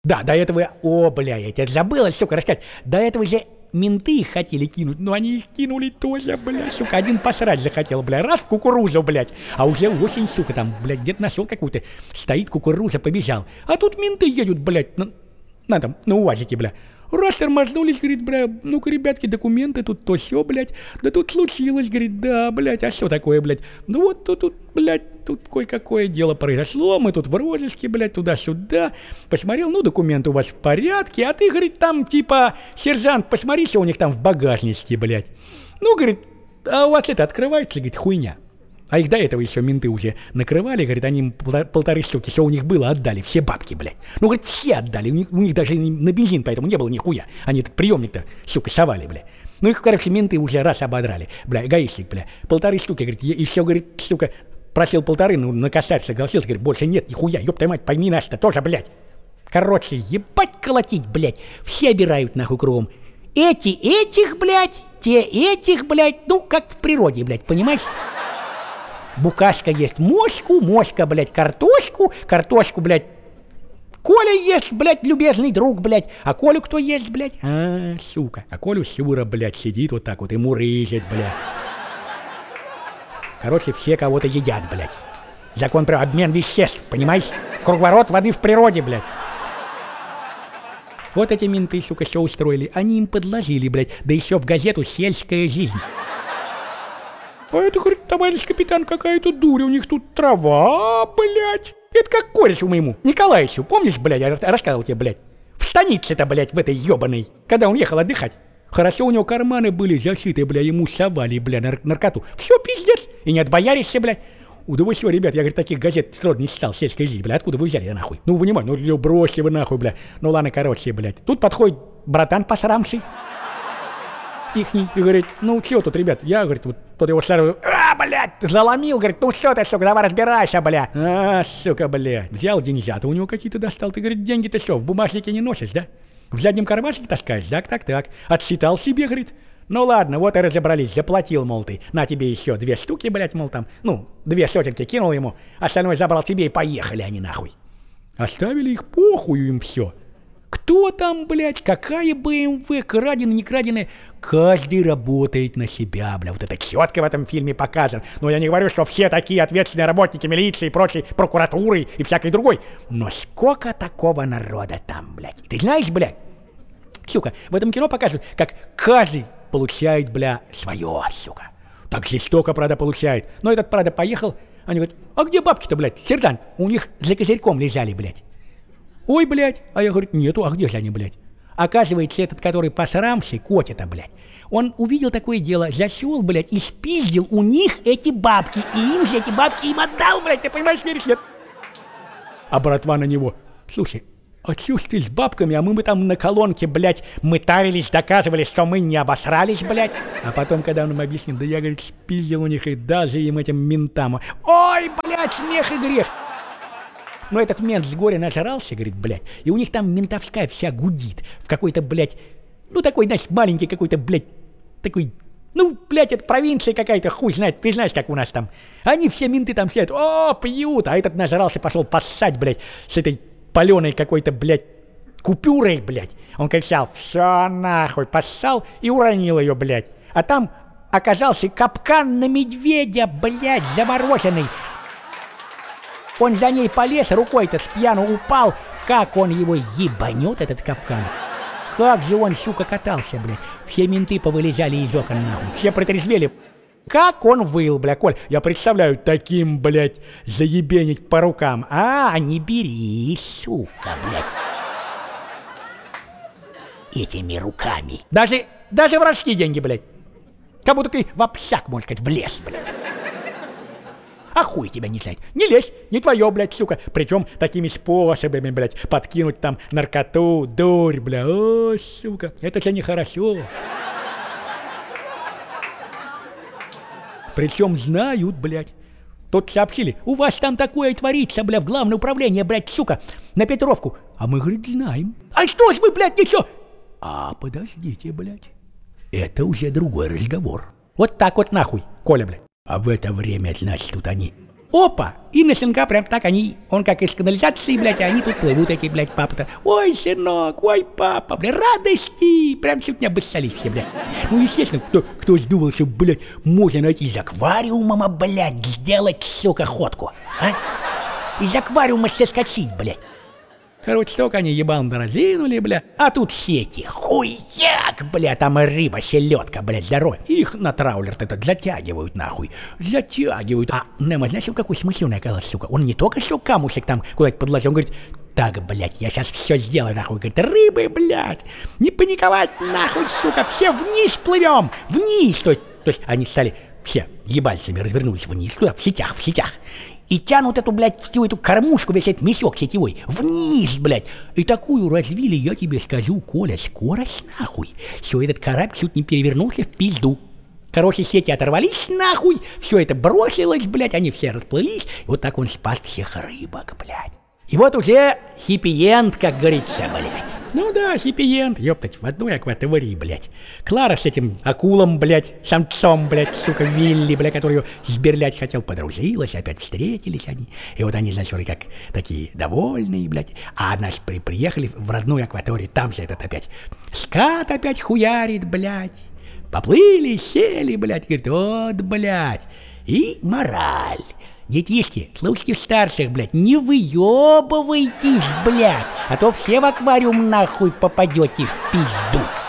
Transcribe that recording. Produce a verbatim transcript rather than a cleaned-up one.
Да, до этого, о, бля, я тебя забыла, сука, рассказать. До этого же менты их хотели кинуть, но они их кинули тоже, бля, сука. Один посрать захотел, бля, раз в кукурузу, блядь. А уже осень, сука, там, блядь, где-то нашел какую-то, стоит кукуруза, побежал. А тут менты едут, блядь, на, на там, на УАЗике, бля. Раз тормознулись, говорит, бля, ну-ка, ребятки, документы, тут то сё, блядь. Да тут случилось, говорит, да, блядь, а что такое, блядь? Ну вот тут, тут, блядь, тут кое-какое дело произошло, мы тут в розыске, блядь, туда-сюда. Посмотрел, ну, документы у вас в порядке, а ты, говорит, там, типа, сержант, посмотри, что у них там в багажнике, блядь. Ну, говорит, а у вас это открывается, говорит, хуйня. А их до этого еще менты уже накрывали, говорит, они им полторы штуки, что у них было, отдали, все бабки, блядь. Ну, говорит, все отдали, у них, у них даже на бензин поэтому не было нихуя. Они этот приемник-то, сука, совали, блядь. Ну, их, короче, менты уже раз ободрали, бля, гаишник, бля. Полторы штуки, говорит, и все, говорит, сука, просил полторы, ну, на косарь согласился, говорит, больше нет, нихуя, ёб твою мать, пойми нас-то тоже, блядь. Короче, ебать колотить, блядь, все обирают нахуй кругом. Эти этих, блядь, те этих, блядь, ну, как в природе, блядь, понимаешь? Букашка ест мошку, мошка, блядь, картошку, картошку, блядь, Коля ест, блядь, любезный друг, блядь, а Колю кто ест, блядь? А, сука, а Колю Сюра, блядь, сидит вот так вот и мурыжит, блядь. Короче, все кого-то едят, блядь. Закон про обмен веществ, понимаешь? Круговорот воды в природе, блядь. Вот эти менты, сука, все устроили, они им подложили, блядь, да еще в газету «Сельская жизнь». А это, говорит, товарищ капитан, какая-то дурь, у них тут трава, блядь. Это как корешу моему, Николаевичу, помнишь, блядь, я рассказывал тебе, блядь. В станице-то, блядь, в этой ебаной, когда он ехал отдыхать. Хорошо у него карманы были зашиты, блядь, ему совали, блядь, нар- наркоту. Все, пиздец, и не отбояришься, блядь. У, да вы что, ребят, я, говорит, таких газет сразу не читал, «Сельская жизнь», блядь, откуда вы взяли, да нахуй? Ну, вынимай, ну, бросьте вы нахуй, блядь. Ну, ладно, короче, блядь. Тут подходит братан посрамший. Ихний, и говорит, ну что тут, ребят, я, говорит, вот тот его старый, а, блядь, заломил, говорит, ну что ты, сука, давай разбирайся, блядь. А, сука, блядь, взял деньжата, у него какие-то достал, ты, говорит, деньги-то что, в бумажнике не носишь, да? В заднем кармашке таскаешь, так, так, так, отсчитал себе, говорит. Ну ладно, вот и разобрались, заплатил, мол, ты, на тебе еще две штуки, блядь, мол, там, ну, две сотенки кинул ему, остальное забрал себе и поехали они нахуй. Оставили их, похую им все. Кто там, блядь, какая бэ эм вэ, краденая, не краденая, каждый работает на себя, бля, вот это четко в этом фильме показано. Но я не говорю, что все такие ответственные работники милиции и прочей прокуратуры и всякой другой. Но сколько такого народа там, блядь. И ты знаешь, блядь, сука, в этом кино показывают, как каждый получает, бля, свое, сука. Так жестоко, правда, получает. Но этот, правда, поехал, они говорят, а где бабки-то, блядь, сержант? У них за козырьком лежали, блядь. Ой, блядь, а я говорю, нету, а где же они, блядь? Оказывается, этот, который посрамший, котя-то, блядь, он увидел такое дело, зашел, блядь, и спиздил у них эти бабки, и им же эти бабки им отдал, блядь, ты понимаешь, веришь, нет? А братва на него, слушай, а чё ж ты с бабками, а мы бы там на колонке, блядь, мытарились, доказывали, что мы не обосрались, блядь. А потом, когда он им объяснил, да я, говорит, спиздил у них и даже им этим ментам. Ой, блядь, смех и грех. Но этот мент с горя нажрался, говорит, блядь, и у них там ментовская вся гудит в какой-то, блядь, ну такой, знаешь, маленький какой-то, блядь, такой, ну, блядь, это провинция какая-то, хуй знает, ты знаешь, как у нас там. Они все менты там сидят, о, пьют, а этот нажрался, пошел поссать, блядь, с этой паленой какой-то, блядь, купюрой, блядь. Он кричал, все нахуй, поссал и уронил ее, блядь. А там оказался капкан на медведя, блядь, замороженный. Он за ней полез, рукой-то с пьяну упал. Как он его ебанет, этот капкан. Как же он, сука, катался, блядь. Все менты повылезали из окон, нахуй. Все протрезвели. Как он выл, бля, Коль. Я представляю, таким, блядь, заебенить по рукам. А, не бери, сука, блядь. Этими руками. Даже, даже воровские деньги, блядь. Как будто ты в общак, можно сказать, влез, блядь. А хуй тебя не знает. Не лезь, не твое, блядь, сука. Причем такими способами, блядь, подкинуть там наркоту, дурь, бля. О, сука, это же нехорошо. Причем знают, блядь. Тут сообщили, у вас там такое творится, бля, в главное управление, блядь, сука, на Петровку. А мы, говорит, знаем. А что ж вы, блядь, ничего? А подождите, блядь. Это уже другой разговор. Вот так вот нахуй, Коля, блядь. А в это время, значит, тут они опа, и на сынка прям так они, он как из канализации, блядь, а они тут плывут эти, блядь, папа-то. Ой, сынок, ой, папа, блядь, радости, прям чуть не обоссались все, блядь. Ну, естественно, кто, кто думал, что, блядь, можно найти из аквариума, блядь, сделать, сука, ходку, а? Из аквариума соскочить, блядь. Короче, только они ебан разинули, бля, а тут сети, хуяк, бля, там рыба, селедка, блядь, здоровье. Их на траулер этот затягивают, нахуй, затягивают. А Немо, знаешь, он какой смысленный оказался, сука? Он не только что камушек там куда-то подложил, он говорит, так, блядь, я сейчас все сделаю, нахуй, говорит, рыбы, блядь, не паниковать, нахуй, сука, все вниз плывем, вниз, то есть, то есть они стали все ебальцами, развернулись вниз, туда, в сетях, в сетях. И тянут эту, блядь, всю эту кормушку, весь этот мешок сетевой, вниз, блядь. И такую развили, я тебе скажу, Коля, скорость нахуй, что этот корабль чуть не перевернулся в пизду. Короче, сети оторвались нахуй, все это бросилось, блядь, они все расплылись, и вот так он спас всех рыбок, блядь. И вот уже хиппи-энд, как говорится, блядь. Ну да, хиппи-энд, ёптать, в одной акватории, блядь. Клара с этим акулом, блядь, самцом, блядь, сука, Вилли, блядь, который ее сберлять хотел, подружилась, опять встретились они. И вот они, значит, как такие довольные, блядь. А нас при приехали в родную акваторию, там же этот опять скат опять хуярит, блядь. Поплыли, сели, блядь, говорит, вот, блядь. И мораль. Детишки, слушайте старших, блядь, не выебывайтесь, блядь, а то все в аквариум нахуй попадете в пизду.